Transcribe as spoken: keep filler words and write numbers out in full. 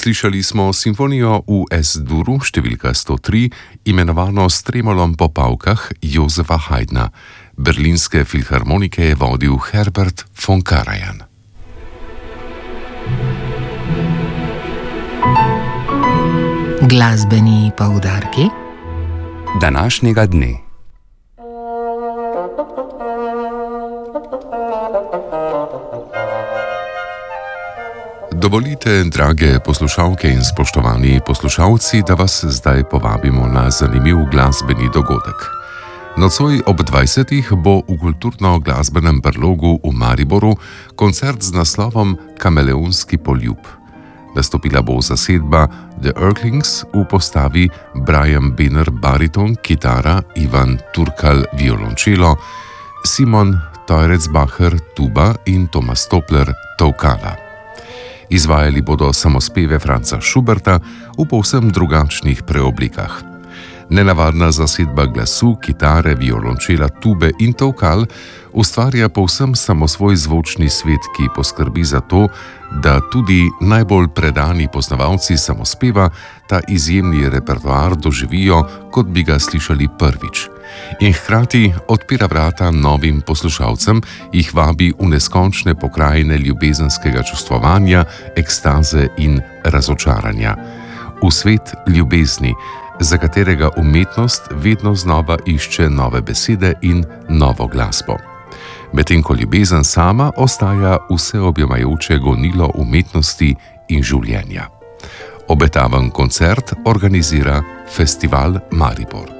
Slišali smo simfonijo v S-duru številka sto tri, imenovano s tremolom po pavkah Josefa Haydna. Berlinske filharmonike je vodil Herbert von Karajan. Glasbeni poudarki današnjega dne. Dovolite, drage poslušalke in spoštovani poslušalci, da vas zdaj povabimo na zanimiv glasbeni dogodek. Nocoj ob dvajsetih bo v kulturno-glasbenem brlogu v Mariboru koncert z naslovom Kameleonski poljub. Nastopila bo zasedba The Erklings v postavi Brian Benner bariton, kitara, Ivan Turkal violončelo, Simon Teurecbacher tuba in Tomas Topler tolkala. Izvajali bodo samospeve Franza Schuberta v povsem drugačnih preoblikah. Nenavadna zasedba glasu, kitare, violončela, tube in tolkal ustvarja povsem samosvoj zvočni svet, ki poskrbi za to, da tudi najbolj predani poznavalci samospeva ta izjemni repertoar doživijo, kot bi ga slišali prvič. In hkrati odpira vrata novim poslušalcem, jih vabi v neskončne pokrajine ljubezenskega čustvovanja, ekstaze in razočaranja. V svet ljubezni, za katerega umetnost vedno znova išče nove besede in novo glasbo. Medtem ko ljubezen sama ostaja vseobjemajoče gonilo umetnosti in življenja. Obetaven koncert organizira Festival Maribor.